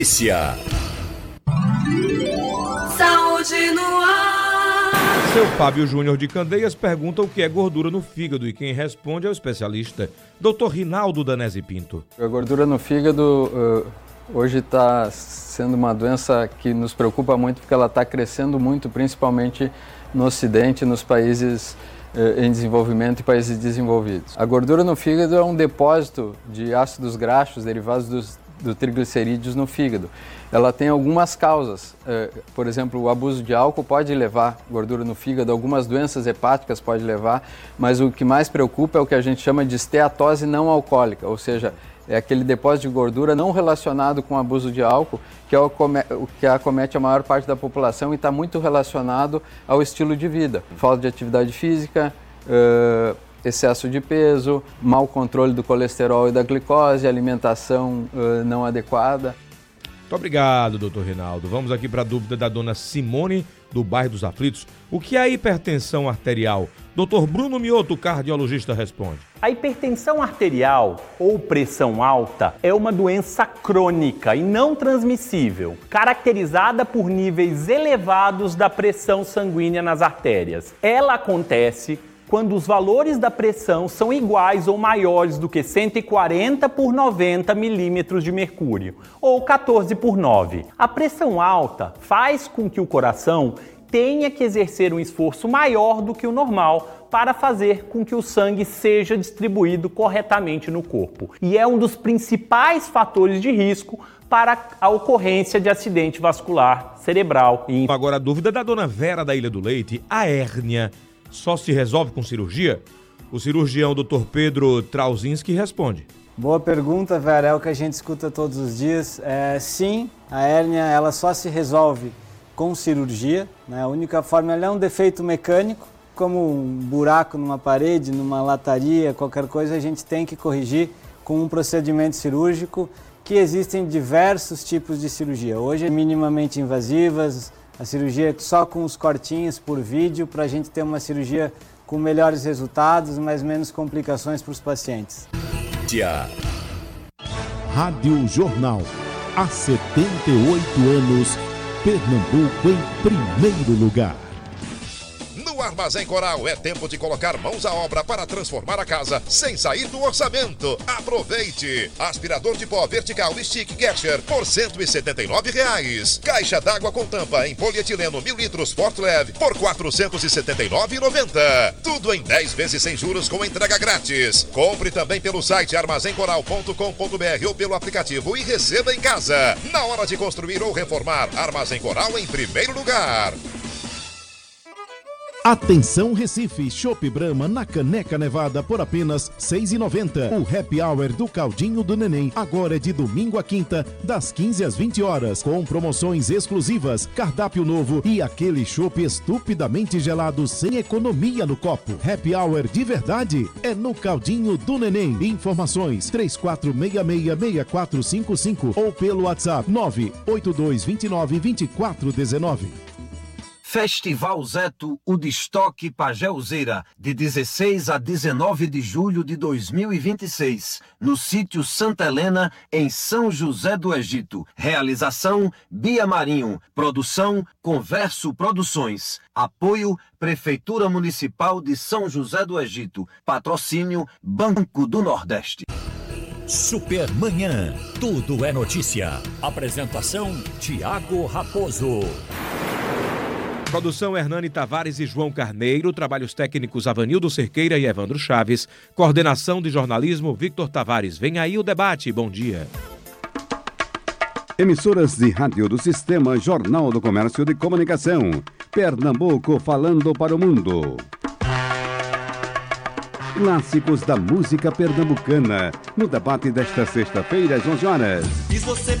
Saúde no ar. Seu Fábio Júnior de Candeias pergunta o que é gordura no fígado e quem responde é o especialista Dr. Rinaldo Danesi Pinto. A gordura no fígado hoje está sendo uma doença que nos preocupa muito porque ela está crescendo muito, principalmente no Ocidente, nos países em desenvolvimento e países desenvolvidos. A gordura no fígado é um depósito de ácidos graxos derivados do triglicerídeos no fígado. Ela tem algumas causas, por exemplo, o abuso de álcool pode levar gordura no fígado, algumas doenças hepáticas pode levar, mas o que mais preocupa é o que a gente chama de esteatose não alcoólica, ou seja, é aquele depósito de gordura não relacionado com o abuso de álcool, que é o que acomete a maior parte da população e está muito relacionado ao estilo de vida. Falta de atividade física, excesso de peso, mau controle do colesterol e da glicose, alimentação não adequada. Muito obrigado, doutor Rinaldo. Vamos aqui para a dúvida da dona Simone, do bairro dos Aflitos. O que é a hipertensão arterial? Doutor Bruno Mioto, cardiologista, responde. A hipertensão arterial ou pressão alta é uma doença crônica e não transmissível, caracterizada por níveis elevados da pressão sanguínea nas artérias. Ela acontece quando os valores da pressão são iguais ou maiores do que 140 por 90 milímetros de mercúrio, ou 14 por 9. A pressão alta faz com que o coração tenha que exercer um esforço maior do que o normal para fazer com que o sangue seja distribuído corretamente no corpo. E é um dos principais fatores de risco para a ocorrência de acidente vascular cerebral. Agora a dúvida da dona Vera da Ilha do Leite, a hérnia só se resolve com cirurgia? O cirurgião Dr. Pedro Trauzinski responde. Boa pergunta, Vera, é o que a gente escuta todos os dias. Sim, a hérnia ela só se resolve com cirurgia, né? A única forma ela é um defeito mecânico, como um buraco numa parede, numa lataria, qualquer coisa a gente tem que corrigir com um procedimento cirúrgico, que existem diversos tipos de cirurgia. Hoje minimamente invasivas, a cirurgia só com os cortinhos por vídeo, para a gente ter uma cirurgia com melhores resultados, mas menos complicações para os pacientes. Rádio Jornal. Há 78 anos, Pernambuco em primeiro lugar. No Armazém Coral é tempo de colocar mãos à obra para transformar a casa sem sair do orçamento. Aproveite! Aspirador de pó vertical Stick Gesher por R$ 179. Caixa d'água com tampa em polietileno 1000 litros Fortlev por R$ 479,90. Tudo em 10 vezes sem juros com entrega grátis. Compre também pelo site armazencoral.com.br ou pelo aplicativo e receba em casa. Na hora de construir ou reformar, Armazém Coral em primeiro lugar. Atenção Recife, Chopp Brahma na caneca nevada por apenas R$ 6,90. O Happy Hour do Caldinho do Neném agora é de domingo a quinta, das 15 às 20 horas, com promoções exclusivas, cardápio novo e aquele chopp estupidamente gelado sem economia no copo. Happy Hour de verdade é no Caldinho do Neném. Informações 3466-6455 ou pelo WhatsApp 98229-2419. Festival Zeto, o Destoque Pajéuzeira, de 16 a 19 de julho de 2026, no sítio Santa Helena, em São José do Egito. Realização, Bia Marinho. Produção, Converso Produções. Apoio, Prefeitura Municipal de São José do Egito. Patrocínio, Banco do Nordeste. Supermanhã, tudo é notícia. Apresentação, Tiago Raposo. Produção Hernani Tavares e João Carneiro, trabalhos técnicos Avanildo Cerqueira e Evandro Chaves, coordenação de jornalismo Victor Tavares. Vem aí o debate, bom dia. Emissoras de rádio do Sistema Jornal do Comércio de Comunicação. Pernambuco falando para o mundo. Clássicos da música pernambucana, no debate desta sexta-feira às 11 horas. Diz você